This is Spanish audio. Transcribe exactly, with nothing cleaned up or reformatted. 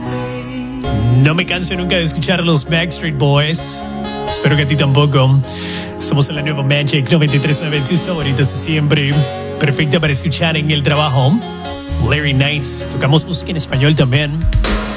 No me canso nunca de escuchar a los Backstreet Boys. Espero que a ti tampoco. Somos en la nueva Magic noventa y tres nueve, tus favoritas de siempre. Perfecta para escuchar en el trabajo. Larry Knights. Tocamos música en español también.